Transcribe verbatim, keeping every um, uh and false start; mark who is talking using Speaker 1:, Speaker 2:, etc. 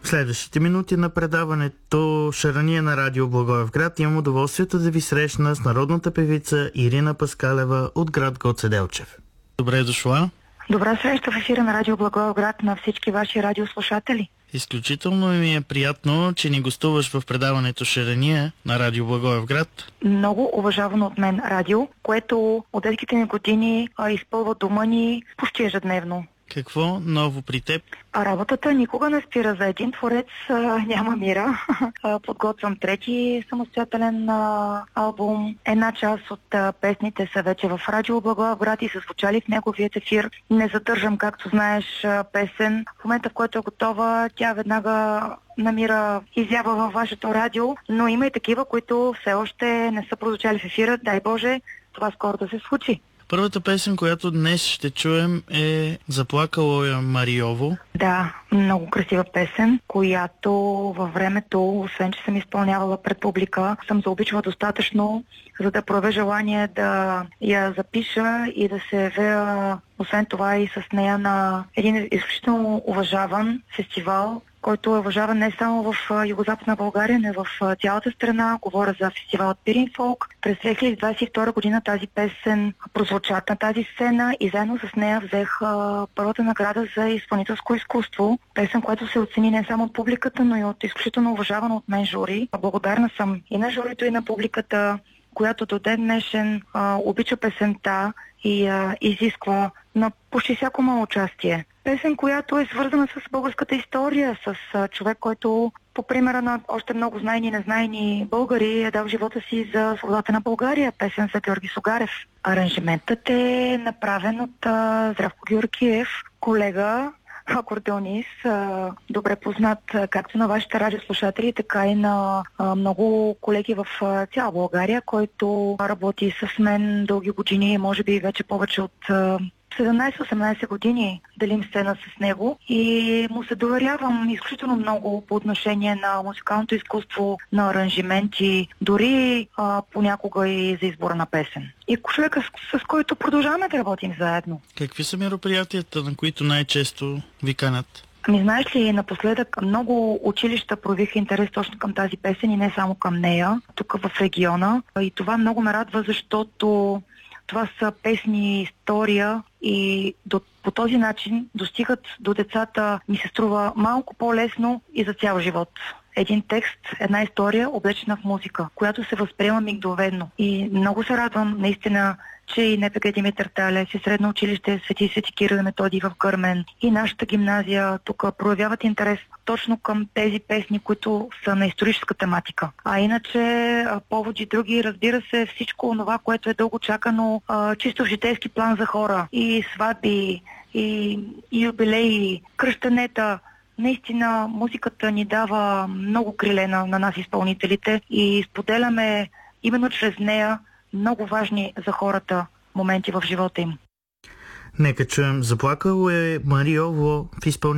Speaker 1: В следващите минути на предаването Шарания на радио Благоевград имам удоволствието да ви срещна с народната певица Ирина Паскалева от град Гоце Делчев. Добре дошла.
Speaker 2: Добра среща в ефира на радио Благоевград на всички ваши радиослушатели.
Speaker 1: Изключително ми е приятно, че ни гостуваш в предаването Шарания на радио Благоевград.
Speaker 2: Много уважавано от мен радио, което от детските ми години а, изпълва дома ни почти ежедневно.
Speaker 1: Какво ново при теб?
Speaker 2: А работата никога не спира. За един творец а, няма мира. Подготвям трети самостоятелен а, албум. Една част от а, песните са вече в радио Благоевград и са звучали в неговият ефир. Не задържам, както знаеш, а, песен. В момента, в който е готова, тя веднага намира изява във вашето радио, но има и такива, които все още не са прозвучали в ефира. Дай Боже, това скоро да се случи.
Speaker 1: Първата песен, която днес ще чуем, е "Заплакало я Мариово".
Speaker 2: Да, много красива песен, която във времето, освен че съм изпълнявала пред публика, съм заобичала достатъчно, за да проявя желание да я запиша и да се явя, освен това и с нея на един изключително уважаван фестивал, който е уважаван не само в Югозападна България, но и в цялата страна. Говоря за фестивалът Пирин Фолк. През две хиляди двадесет и втора година тази песен прозвуча на тази сцена и заедно с нея взех а, първата награда за изпълнителско изкуство. Песен, която се оцени не само от публиката, но и от изключително уважавано от мен жури. Благодарна съм и на журито, и на публиката, която до ден днешен а, обича песента и а, изисква на почти всяко мое участие. Песен, която е свързана с българската история, с а, човек, който по примера на още много знайни и незнайни българи е дал живота си за свободата на България. Песен за Георги Сугарев. Аранжиментът е направен от а, Здравко Георгиев, колега, акордеонист, а, добре познат както на вашите радиослушатели, така и на а, много колеги в а, цяла България, който работи с мен дълги години, може би вече повече от а, седемнадесет-осемнадесет години делим сцена с него и му се доверявам изключително много по отношение на музикалното изкуство, на аранжименти, дори а, понякога и за избора на песен. И човека, с, с който продължаваме да работим заедно.
Speaker 1: Какви са мероприятията, на които най-често ви канят?
Speaker 2: Ами знаеш ли, напоследък много училища проявиха интерес точно към тази песен и не само към нея, тук в региона. И това много ме радва, защото това са песни, история и до, по този начин достигат до децата, ми се струва малко по-лесно и за цял живот. Един текст, една история, облечена в музика, която се възприема мигновено. И много се радвам наистина, че и НПГ Димитър Талев, и Средно училище Свети Свети Кирил и Методий в Гърмен, и нашата гимназия тук проявяват интерес точно към тези песни, които са на историческа тематика. А иначе поводи други, разбира се, всичко това, което е дълго чакано, чисто в житейски план за хора. И сватби, и, и юбилеи, кръщенета. Наистина музиката ни дава много криле на, на нас изпълнителите и споделяме именно чрез нея много важни за хората моменти в живота им.
Speaker 1: Нека чуем "Заплакало е Мариово" в изпълнение